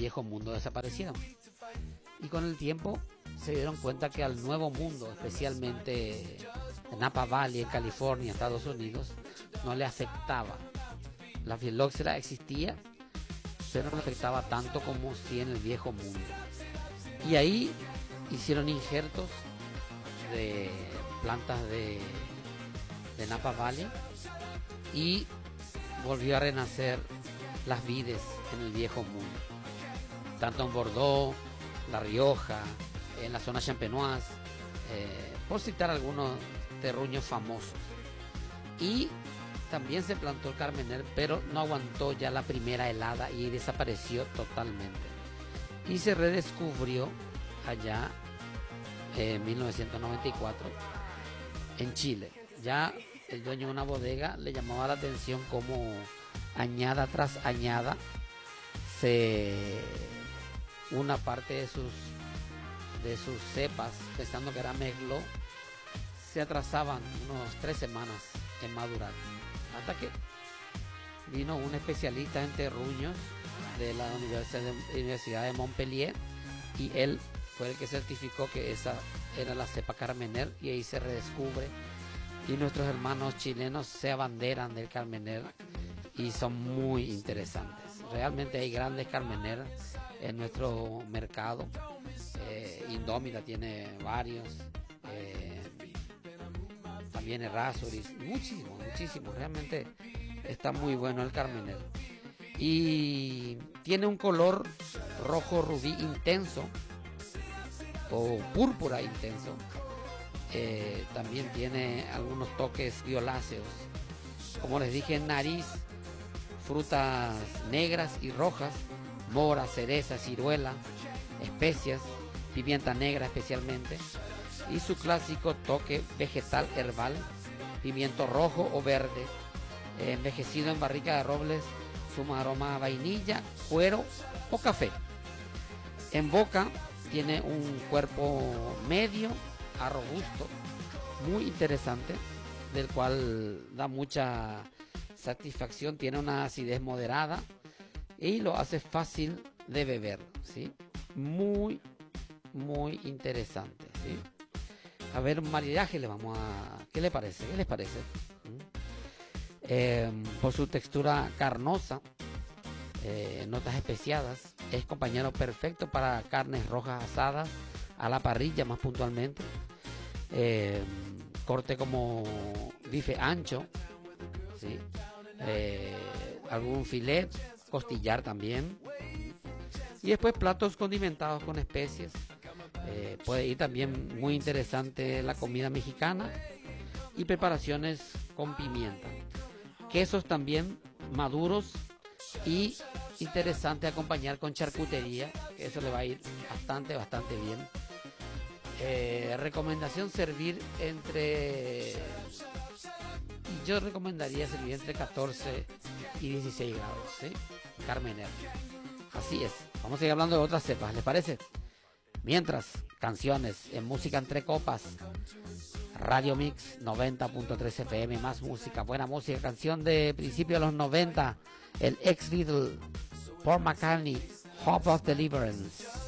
viejo mundo desaparecieron. Y con el tiempo se dieron cuenta que al nuevo mundo, especialmente en Napa Valley, en California, Estados Unidos, no le afectaba. La filoxera existía, pero no le afectaba tanto como si en el viejo mundo. Y ahí hicieron injertos de plantas de Napa Valley y volvió a renacer las vides en el viejo mundo, tanto en Bordeaux, La Rioja, en la zona champenoise, por citar algunos terruños famosos. Y también se plantó el Carmener, pero no aguantó ya la primera helada y desapareció totalmente. Y se redescubrió allá en 1994 en Chile. Ya el dueño de una bodega le llamaba la atención como añada tras añada una parte de sus cepas, pensando que era Merlot, se atrasaban unos 3 semanas en madurar, hasta que vino un especialista en terruños de la Universidad de Montpellier y él fue el que certificó que esa era la cepa Carmener, y ahí se redescubre y nuestros hermanos chilenos se abanderan del Carmener y son muy interesantes. Realmente hay grandes Carmener en nuestro mercado. Indómita tiene varios, también Errázuriz, muchísimos. Realmente está muy bueno el Carmener. Y tiene un color rojo rubí intenso o púrpura intenso. También tiene algunos toques violáceos. Como les dije, en nariz, frutas negras y rojas, mora, cereza, ciruela, especias, pimienta negra especialmente, y su clásico toque vegetal herbal, pimiento rojo o verde, envejecido en barrica de robles, suma aroma a vainilla, cuero o café. En boca tiene un cuerpo medio a robusto, muy interesante, del cual da mucha satisfacción. Tiene una acidez moderada y lo hace fácil de beber, ¿sí? Muy interesante, ¿sí? A ver, un maridaje le vamos a... ¿Qué les parece? Por su textura carnosa, notas especiadas, es compañero perfecto para carnes rojas asadas a la parrilla, más puntualmente. Corte como bife ancho, ¿sí? Algún filet, costillar también. Y después platos condimentados con especies. Puede ir también muy interesante la comida mexicana y preparaciones con pimienta. Quesos también maduros y interesante acompañar con charcutería, que eso le va a ir bastante bien. Recomendación servir yo recomendaría servir entre 14 y 16 grados, ¿sí? Carmener. Así es. Vamos a seguir hablando de otras cepas, ¿les parece? Mientras, canciones en Música Entre Copas, Radio Mix 90.3 FM, más música, buena música, canción de principios de los 90, el ex Beatle, Paul McCartney, Hope of Deliverance.